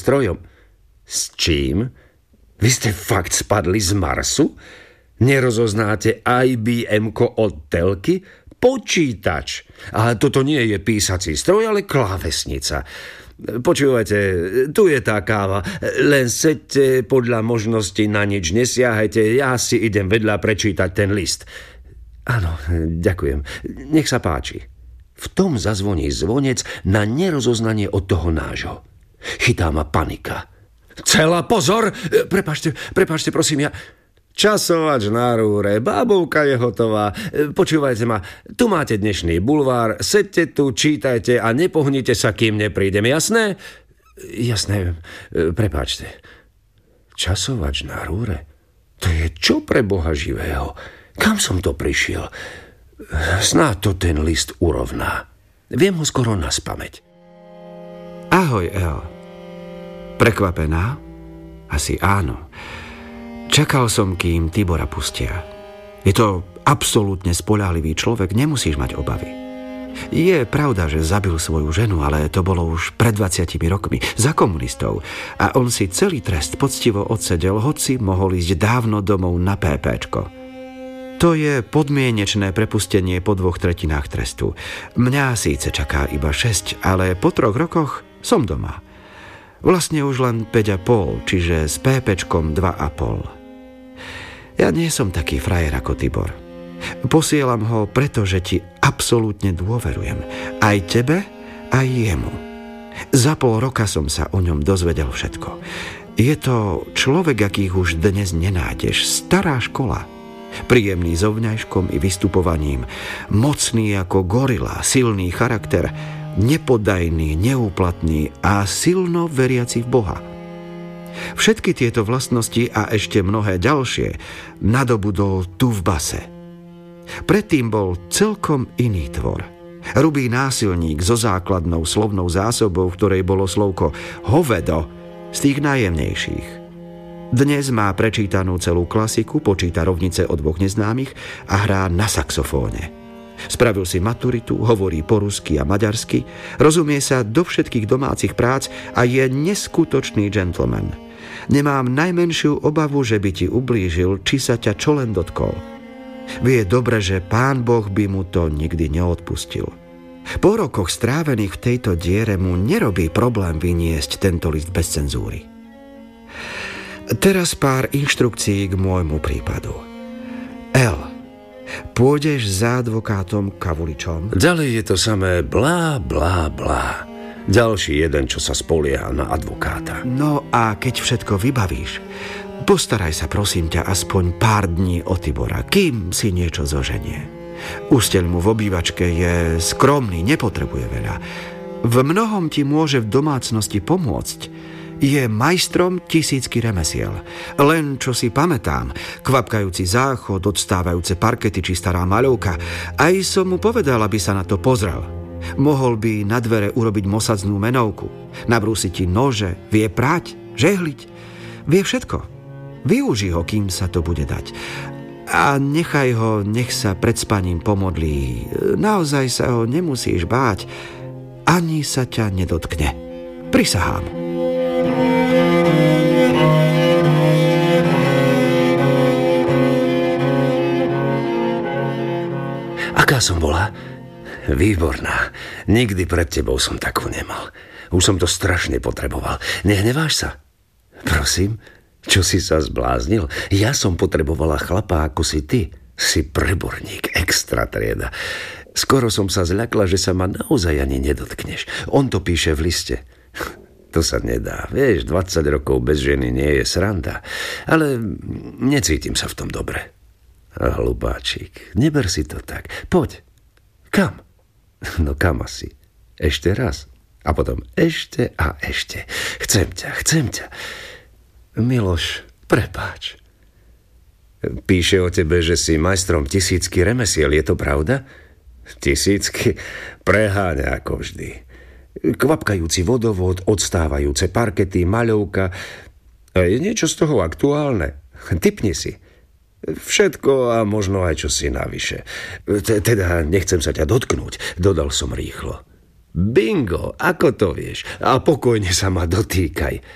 strojom. S čím? Vy ste fakt spadli z Marsu? Nerozoznáte IBM-ko od telky? Počítač. Ale toto nie je písací stroj, ale klávesnica. Počúvajte, tu je tá káva. Len sedte, podľa možnosti na nič nesiahajte. Ja si idem vedľa prečítať ten list. Áno, ďakujem. Nech sa páči. V tom zazvoní zvonec na nerozoznanie od toho nášho. Chytá ma panika. Celá pozor! Prepáčte, prosím, ja... Časovač na rúre, bábovka je hotová. Počúvajte ma, tu máte dnešný bulvár, sedte tu, čítajte a nepohnite sa, kým neprídem, jasné? Jasné, prepáčte. Časovač na rúre? To je čo pre Boha živého? Kam som to prišiel? Snáď to ten list urovná. Viem ho skoro naspamäť. Ahoj, El. Prekvapená? Asi áno. Čakal som, kým Tibora pustia. Je to absolútne spoľahlivý človek, nemusíš mať obavy. Je pravda, že zabil svoju ženu, ale to bolo už pred 20 rokmi, za komunistov. A on si celý trest poctivo odsedel, hoci mohol ísť dávno domov na PPčko. To je podmienečné prepustenie po 2/3 trestu. Mňa síce čaká iba 6, ale po 3 rokoch som doma. Vlastne už len 5,5, čiže s PPčkom 2,5. Ja nie som taký frajer ako Tibor. Posielam ho, pretože ti absolútne dôverujem. Aj tebe, aj jemu. Za 0,5 roka som sa o ňom dozvedel všetko. Je to človek, akých už dnes nenájdeš. Stará škola. Príjemný zovňajškom i vystupovaním. Mocný ako gorila, silný charakter, nepodajný, neúplatný a silno veriaci v Boha. Všetky tieto vlastnosti a ešte mnohé ďalšie nadobudol tu v base. Predtým bol celkom iný tvor. Hrubý násilník so základnou slovnou zásobou, v ktorej bolo slovko hovedo z tých najjemnejších. Dnes má prečítanú celú klasiku, počíta rovnice o 2 neznámych a hrá na saxofóne. Spravil si maturitu, hovorí po rusky a maďarsky, rozumie sa do všetkých domácich prác a je neskutočný gentleman. Nemám najmenšiu obavu, že by ti ublížil, či sa ťa čo len dotkol. Vie dobre, že Pán Boh by mu to nikdy neodpustil. Po rokoch strávených v tejto diere mu nerobí problém vyniesť tento list bez cenzúry. Teraz pár inštrukcií k môjmu prípadu. L. Pôjdeš za advokátom Kavuličom? Ďalej je to samé blá, blá, blá. Ďalší jeden, čo sa spolieha na advokáta. No a keď všetko vybavíš, postaraj sa prosím ťa aspoň pár dní o Tibora, kým si niečo zoženie. Usteľ mu v obývačke, je skromný, nepotrebuje veľa. V mnohom ti môže v domácnosti pomôcť. Je majstrom 1000 remesiel. Len čo si pamätám, kvapkajúci záchod, odstávajúce parkety či stará maľovka. Aj som mu povedal, aby sa na to pozrel. Mohol by na dvere urobiť mosadznú menovku. Nabrúsiť ti nože, vie prať, žehliť. Vie všetko. Využij ho, kým sa to bude dať. A nechaj ho, nech sa pred spaním pomodlí. Naozaj sa ho nemusíš báť. Ani sa ťa nedotkne. Prisahám. Aká som bola? Výborná. Nikdy pred tebou som takú nemal. Už som to strašne potreboval. Nehneváš sa? Prosím, čo si sa zbláznil? Ja som potrebovala chlapa ako si ty. Si preborník, extra trieda. Skoro som sa zľakla, že sa ma naozaj ani nedotkneš. On to píše v liste. To sa nedá. Vieš, 20 rokov bez ženy nie je sranda. Ale necítim sa v tom dobre. Hlupáčik, neber si to tak. Poď. Kam? No kam asi? Ešte raz. A potom ešte a ešte. Chcem ťa. Miloš, prepáč. Píše o tebe, že si majstrom 1000 remesiel. Je to pravda? 1000? Preháňa ako vždy. Kvapkajúci vodovod, odstávajúce parkety, maľovka. Je niečo z toho aktuálne. Tipni si. Všetko a možno aj čosi navyše. Teda nechcem sa ťa dotknúť, dodal som rýchlo. Bingo, ako to vieš? A pokojne sa ma dotýkaj.